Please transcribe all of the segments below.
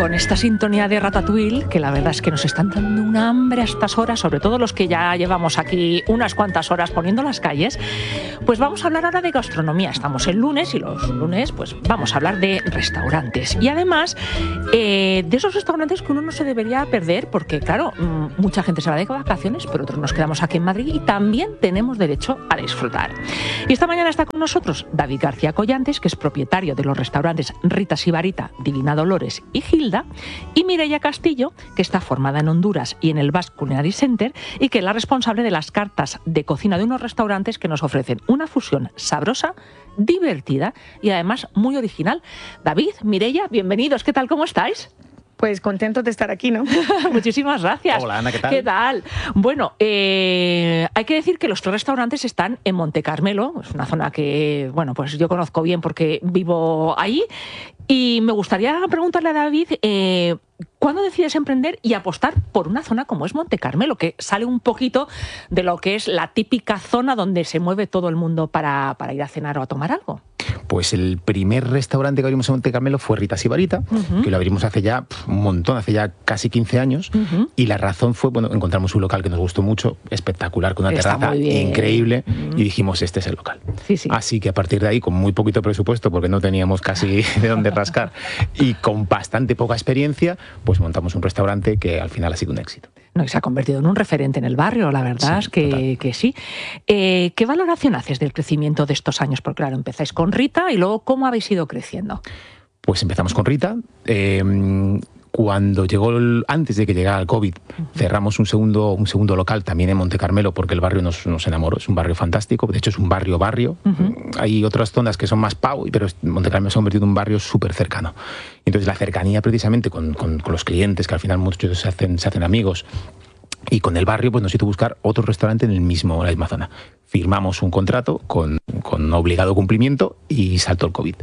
con esta sintonía de Ratatouille, que la verdad es que nos están dando un hambre a estas horas, sobre todo los que ya llevamos aquí unas cuantas horas poniendo las calles, pues vamos a hablar ahora de gastronomía. Estamos el lunes y los lunes pues vamos a hablar de restaurantes. Y además de esos restaurantes que uno no se debería perder, porque claro, mucha gente se va de vacaciones, pero otros nos quedamos aquí en Madrid y también tenemos derecho a disfrutar. Y esta mañana está con nosotros David García Collantes, que es propietario de los restaurantes Rita Sibarita, Divina Dolores y Gilda, y Mireia Castillo, que está formada en Honduras y en el Basque Culinary Center y que es la responsable de las cartas de cocina de unos restaurantes que nos ofrecen una fusión sabrosa, divertida y además muy original. David, Mireia, bienvenidos. ¿Qué tal? ¿Cómo estáis? Pues contentos de estar aquí, ¿no? Muchísimas gracias. Hola, Ana, ¿qué tal? ¿Qué tal? Bueno, hay que decir que los tres restaurantes están en Monte Carmelo. Es una zona que, bueno, pues yo conozco bien porque vivo ahí. Y me gustaría preguntarle a David, ¿cuándo decides emprender y apostar por una zona como es Monte Carmelo, que sale un poquito de lo que es la típica zona donde se mueve todo el mundo para ir a cenar o a tomar algo? Pues el primer restaurante que abrimos en Monte Carmelo fue Rita Sibarita, que lo abrimos hace ya un montón, hace ya casi 15 años. Y la razón fue, bueno, encontramos un local que nos gustó mucho, espectacular, con una terraza increíble, y dijimos, este es el local. Sí, sí. Así que a partir de ahí, con muy poquito presupuesto, porque no teníamos casi de dónde rascar, y con bastante poca experiencia, pues montamos un restaurante que al final ha sido un éxito. No, y se ha convertido en un referente en el barrio, la verdad es que sí. ¿Qué valoración haces del crecimiento de estos años? Porque claro, empezáis con Rita y luego, ¿cómo habéis ido creciendo? Pues empezamos con Rita. Cuando llegó, antes de que llegara el COVID, cerramos un segundo local también en Monte Carmelo porque el barrio nos enamoró. Es un barrio fantástico, de hecho es un barrio. Hay otras zonas que son más pau, pero Monte Carmelo se ha convertido en un barrio súper cercano. Entonces la cercanía precisamente con los clientes, que al final muchos se hacen amigos, y con el barrio pues nos hizo buscar otro restaurante en la misma zona. Firmamos un contrato con obligado cumplimiento y saltó el COVID.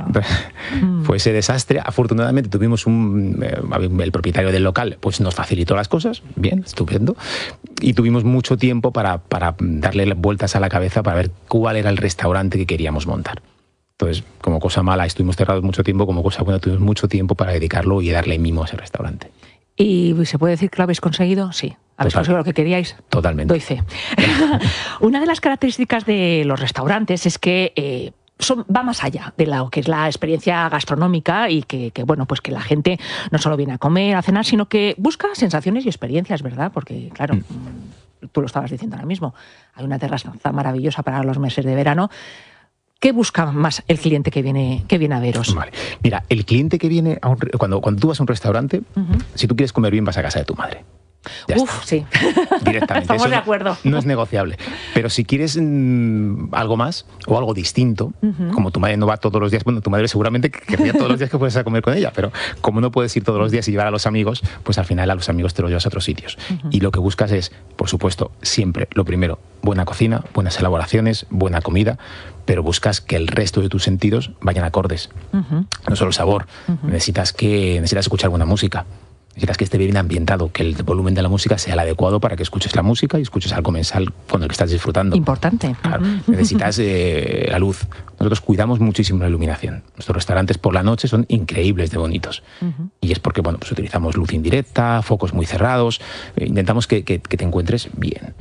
Fue ese desastre. Afortunadamente tuvimos el propietario del local pues nos facilitó las cosas, bien, estupendo, y tuvimos mucho tiempo para darle vueltas a la cabeza para ver cuál era el restaurante que queríamos montar. Entonces, como cosa mala, estuvimos cerrados mucho tiempo, como cosa buena, tuvimos mucho tiempo para dedicarlo y darle mimo a ese restaurante. ¿Y se puede decir que lo habéis conseguido? Sí. ¿Habéis conseguido lo que queríais? Totalmente. Doy fe. Una de las características de los restaurantes es que va más allá de lo que es la experiencia gastronómica y que bueno, pues que la gente no solo viene a comer, a cenar, sino que busca sensaciones y experiencias, ¿verdad? Porque, claro, tú lo estabas diciendo ahora mismo, hay una terraza maravillosa para los meses de verano. ¿Qué busca más el cliente que viene a veros? Vale. Mira, el cliente que viene, cuando tú vas a un restaurante, si tú quieres comer bien, vas a casa de tu madre. Sí. Directamente. Estamos Eso de acuerdo. No es negociable. Pero si quieres algo más o algo distinto, como tu madre no va todos los días, bueno, tu madre seguramente querría todos los días que puedes ir a comer con ella, pero como no puedes ir todos los días y llevar a los amigos, pues al final a los amigos te los llevas a otros sitios. Y lo que buscas es, por supuesto, siempre, lo primero, buena cocina, buenas elaboraciones, buena comida, pero buscas que el resto de tus sentidos vayan acordes. No solo el sabor, necesitas escuchar buena música. Necesitas que esté bien ambientado, que el volumen de la música sea el adecuado para que escuches la música y escuches al comensal con el que estás disfrutando. Importante. Claro. Necesitas la luz. Nosotros cuidamos muchísimo la iluminación. Nuestros restaurantes por la noche son increíbles de bonitos. Y es porque bueno, pues utilizamos luz indirecta, focos muy cerrados. Intentamos que te encuentres bien.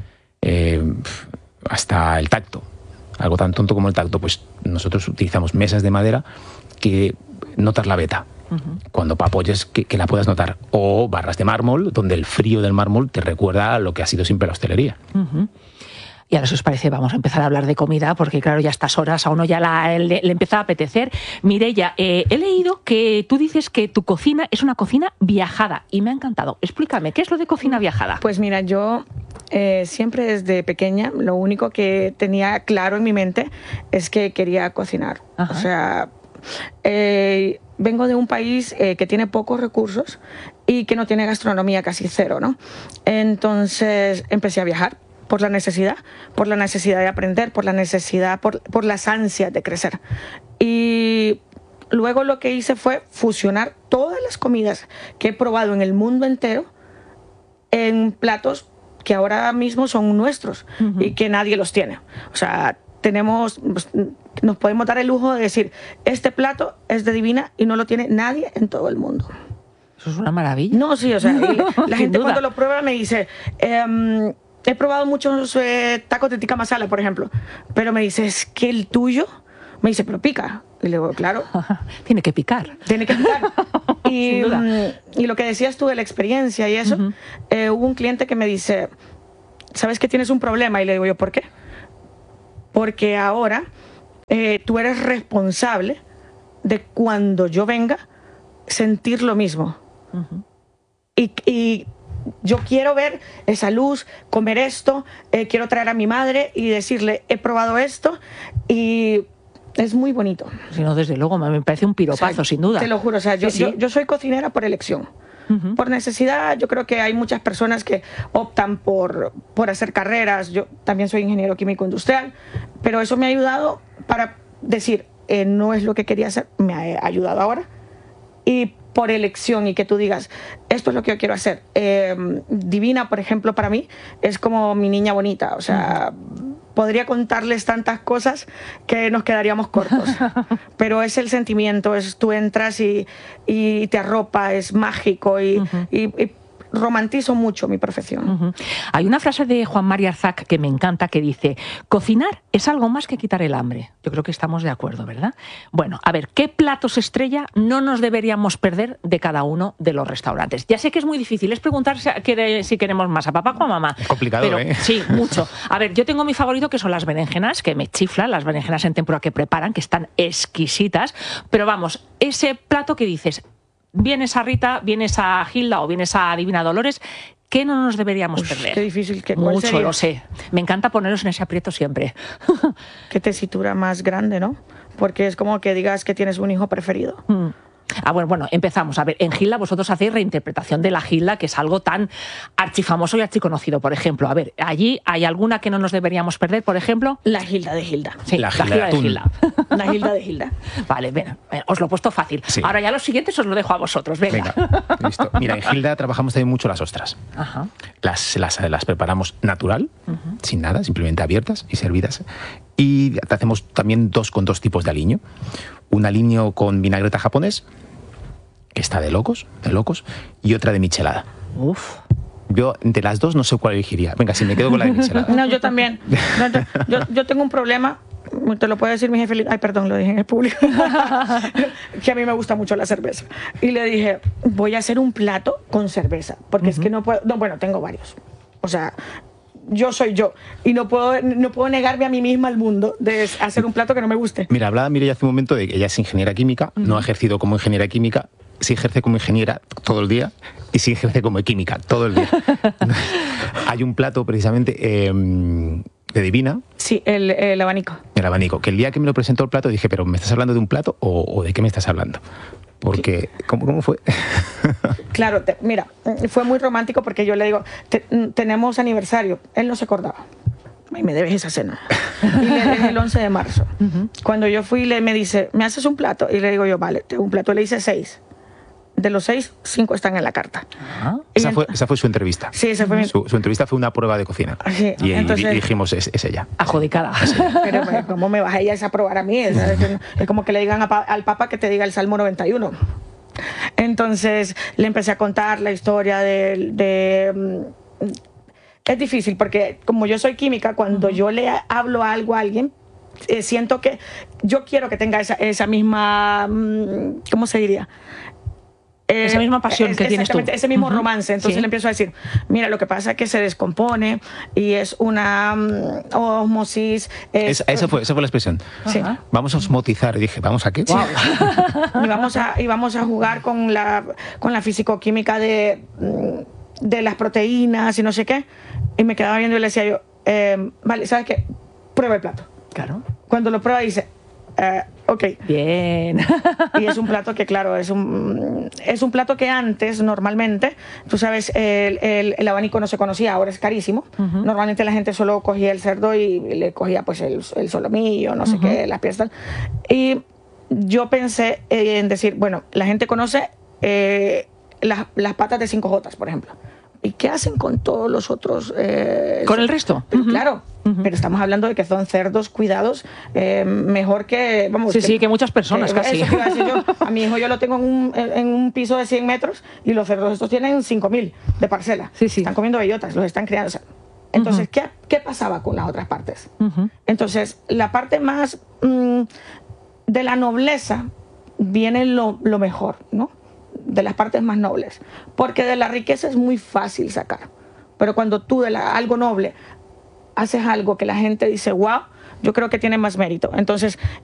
Hasta el tacto. Algo tan tonto como el tacto. Pues nosotros utilizamos mesas de madera que notas la veta. Cuando apoyes que la puedas notar, o barras de mármol donde el frío del mármol te recuerda a lo que ha sido siempre la hostelería. Y ahora, si os parece, vamos a empezar a hablar de comida, porque claro, ya a estas horas a uno ya le empieza a apetecer. Mireia, he leído que tú dices que tu cocina es una cocina viajada y me ha encantado. Explícame, ¿qué es lo de cocina viajada? Pues mira, yo siempre desde pequeña lo único que tenía claro en mi mente es que quería cocinar. O sea, vengo de un país que tiene pocos recursos y que no tiene gastronomía, casi cero, ¿no? Entonces empecé a viajar por la necesidad de aprender, por las ansias de crecer. Y luego lo que hice fue fusionar todas las comidas que he probado en el mundo entero en platos que ahora mismo son nuestros y que nadie los tiene. O sea, nos podemos dar el lujo de decir, este plato es de Divina y no lo tiene nadie en todo el mundo. Eso es una maravilla. No, sí, o sea, la gente duda. cuando lo prueba me dice, he probado muchos tacos de tikka masala, por ejemplo, pero me dice, es que el tuyo, me dice, pero pica. Y le digo, claro. Tiene que picar. Tiene que picar. Sin duda. Y lo que decías tú de la experiencia y eso, hubo un cliente que me dice, ¿sabes que tienes un problema? Y le digo yo, ¿por qué? Porque ahora tú eres responsable de cuando yo venga sentir lo mismo. Y yo quiero ver esa luz, comer esto, quiero traer a mi madre y decirle, he probado esto y es muy bonito. Si no, desde luego, me parece un piropazo, O sea, sin duda. Te lo juro, o sea, yo soy cocinera por elección. Por necesidad, yo creo que hay muchas personas que optan por hacer carreras. Yo también soy ingeniero químico industrial, pero eso me ha ayudado para decir, no es lo que quería hacer, me ha ayudado ahora. Y por elección, y que tú digas, esto es lo que yo quiero hacer. Divina, por ejemplo, para mí, es como mi niña bonita. O sea, podría contarles tantas cosas que nos quedaríamos cortos. Pero es el sentimiento, tú entras y te arropa, es mágico y romantizo mucho mi profesión. Hay una frase de Juan María Arzac que me encanta que dice, cocinar es algo más que quitar el hambre. Yo creo que estamos de acuerdo, ¿verdad? Bueno, a ver, ¿qué platos estrella no nos deberíamos perder de cada uno de los restaurantes? Ya sé que es muy difícil, es preguntar si queremos más a papá o a mamá. Es complicado, pero, ¿eh? Sí, mucho. A ver, yo tengo mi favorito que son las berenjenas, que me chiflan, las berenjenas en tempura que preparan, que están exquisitas, pero vamos, ese plato que dices, vienes a Rita, vienes a Gilda o vienes a Divina Dolores, ¿qué no nos deberíamos perder? Qué difícil. Mucho, sería? lo sé. Me encanta poneros en ese aprieto siempre. Qué tesitura más grande, ¿no? Porque es como que digas que tienes un hijo preferido. Bueno, empezamos. A ver, en Gilda vosotros hacéis reinterpretación de la Gilda, que es algo tan archifamoso y archiconocido. Por ejemplo, a ver, allí hay alguna que no nos deberíamos perder, por ejemplo. La Gilda de Gilda. Sí, La Gilda de Gilda. La Gilda de Gilda. Vale, bien, os lo he puesto fácil. Sí. Ahora ya los siguientes os lo dejo a vosotros. Venga. Listo. Mira, en Gilda trabajamos también mucho las ostras. Ajá. Las preparamos natural, sin nada, simplemente abiertas y servidas. Y hacemos también con dos tipos de aliño. Un aliño con vinagreta japonés, que está de locos, y otra de michelada. Uf. Yo, entre las dos, no sé cuál elegiría. Venga, si me quedo con la de michelada. No, yo también. Yo tengo un problema, te lo puede decir mi jefe. Ay, perdón, lo dije en el público. Que a mí me gusta mucho la cerveza. Y le dije, voy a hacer un plato con cerveza, porque es que no puedo. No, bueno, tengo varios. O sea, yo soy yo y no puedo negarme a mí misma al mundo de hacer un plato que no me guste. Mira, hablaba Mireia hace un momento de que ella es ingeniera química, no ha ejercido como ingeniera química, sí ejerce como ingeniera todo el día y sí ejerce como química todo el día. Hay un plato precisamente de Divina. Sí, el abanico. El abanico, que el día que me lo presentó el plato dije, ¿pero me estás hablando de un plato o de qué me estás hablando? Porque, ¿cómo fue? Claro, mira, fue muy romántico porque yo le digo, tenemos aniversario. Él no se acordaba. Y me debes esa cena. Y le dejé el 11 de marzo. Cuando yo fui, me dice, ¿me haces un plato? Y le digo yo, vale, tengo un plato. Le hice 6. De los 6, 5 están en la carta. Esa fue su entrevista. Sí, esa fue su entrevista fue una prueba de cocina. Sí, y entonces, dijimos, es ella. Adjudicada. Pero ¿cómo me vas a ir a probar a mí? Es como que le digan al Papa que te diga el Salmo 91. Entonces le empecé a contar la historia es difícil porque como yo soy química, cuando yo le hablo algo a alguien, siento que yo quiero que tenga esa misma, ¿cómo se diría? Esa misma pasión que tienes tú. Ese mismo romance. Entonces Sí. le empiezo a decir, mira, lo que pasa es que se descompone y es una osmosis. Esa fue la expresión. Sí. Vamos a osmotizar. Y dije, ¿vamos a qué? Y vamos a jugar con la fisicoquímica de las proteínas y no sé qué. Y me quedaba viendo y le decía yo, vale, ¿sabes qué? Prueba el plato. Claro. Cuando lo prueba dice, ok. Bien. Y es un plato que, claro, es un plato que antes, normalmente, tú sabes, el abanico no se conocía, ahora es carísimo. Normalmente la gente solo cogía el cerdo y le cogía pues el solomillo, no sé qué, las piezas. Y yo pensé en decir, bueno, la gente conoce las patas de 5 jotas, por ejemplo. ¿y qué hacen con todos los otros? ¿Con el resto? Claro, pero estamos hablando de que son cerdos cuidados mejor que... Vamos, sí, que muchas personas casi. Eso iba a decir yo. A mi hijo yo lo tengo en un piso de 100 metros y los cerdos estos tienen 5.000 de parcela. Sí. Están comiendo bellotas, los están criando. O sea, entonces, ¿qué pasaba con las otras partes? Entonces, la parte más de la nobleza viene lo mejor, ¿no? De las partes más nobles, porque de la riqueza es muy fácil sacar, pero cuando tú de algo noble haces algo que la gente dice, wow, yo creo que tiene más mérito. Entonces,